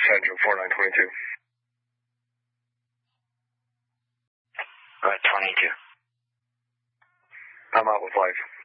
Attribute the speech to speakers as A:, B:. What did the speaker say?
A: engine 4922.
B: Right, 22.
A: I'm out with life.